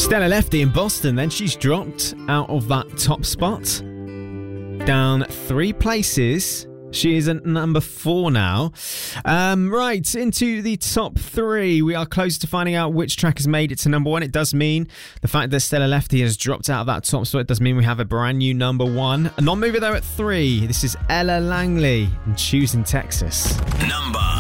Stella Lefty in Boston, then she's dropped out of that top spot. Down 3 places. She is at number 4 now. Right, into the top 3. We are close to finding out which track has made it to number 1. It does mean the fact that Stella Lefty has dropped out of that top spot. It does mean we have a brand new number 1. A non-mover though at 3. This is Ella Langley and Choosing Texas. Number